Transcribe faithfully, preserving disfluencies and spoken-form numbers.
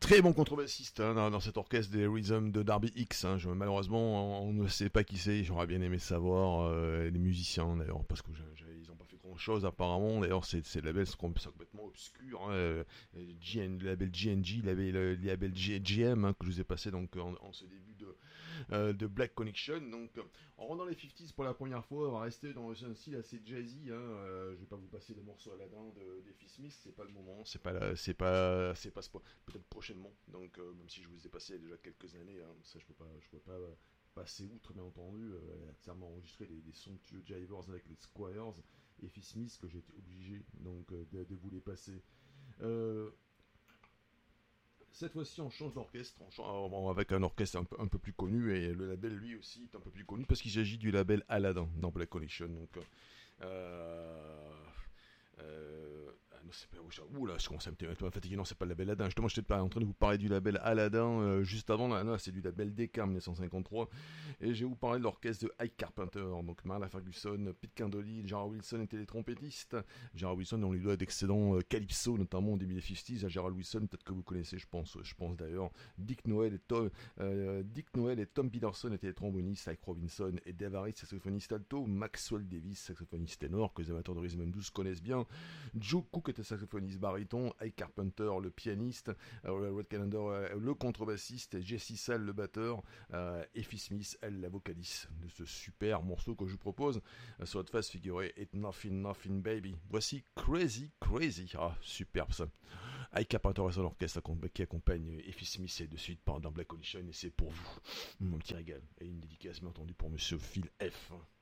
Très bon contrebassiste hein, dans, dans cet orchestre des Rhythms de Darby X. Hein. Je, malheureusement, on, on ne sait pas qui c'est. J'aurais bien aimé savoir euh, les musiciens d'ailleurs, parce que j'ai, j'ai, ils n'ont pas fait grand chose apparemment. D'ailleurs, c'est, c'est le label c'est complètement obscur. Hein. Euh, G N, le label G N G, le label, le label G M hein, que je vous ai passé donc en, en ce début de, euh, de Black Connection. Donc, en rendant les cinquantaines pour la première fois, on va rester dans un style assez jazzy. Hein. Euh, je vais pas vous passer des morceaux à la dinde de d'Effie Smith, c'est pas le moment, c'est pas, la, c'est pas, c'est pas, c'est pas peut-être prochainement. Donc, euh, même si je vous ai passé il y a déjà quelques années, hein, ça je peux pas, je peux pas euh, passer outre, bien entendu. Euh, elle a clairement enregistré des, des somptueux jivers avec les Squires et Effie Smith que j'ai été obligé donc euh, de, de vous les passer. Euh, Cette fois-ci, on change d'orchestre, on change, avec un orchestre un peu, un peu plus connu, et le label lui aussi est un peu plus connu parce qu'il s'agit du label Aladdin dans Black Connection. Donc, euh, euh, ah non, c'est pas. Ouh là, je commence à me fatiguer. Non, c'est pas le label Aladdin. Justement, j'étais en train de vous parler du label Aladdin euh, juste avant. Là, là c'est du label Decca mille neuf cent cinquante-trois. Et je vais vous parler de l'orchestre de Ike Carpenter. Donc, Marla Ferguson, Pete Candoli, Gerard Wilson étaient les trompettistes. Gerard Wilson, on lui doit d'excellents euh, calypso, notamment au début des cinquantaines. À Gerard Wilson, peut-être que vous connaissez, je pense, je pense d'ailleurs. Dick Noel et Tom, euh, Dick Noel et Tom Peterson étaient les trombonistes. Ike Robinson et Dave Harris, saxophoniste alto. Maxwell Davis, saxophoniste ténor, que les amateurs de rhythm and blues connaissent bien. Joe Cook était saxophoniste baryton, Ike Carpenter le pianiste, euh, Red Callender euh, le contrebassiste, Jesse Sall le batteur, euh, Effie Smith, elle la vocaliste de ce super morceau que je vous propose euh, sur votre face figurée It's Nothing Nothing Baby. Voici Crazy Crazy, ah superbe ça. Ike Carpenter et son orchestre qui accompagne Effie Smith et de suite dans Black Connection, et c'est pour vous, mon petit régal, et une dédicace bien entendu pour Monsieur Phil F.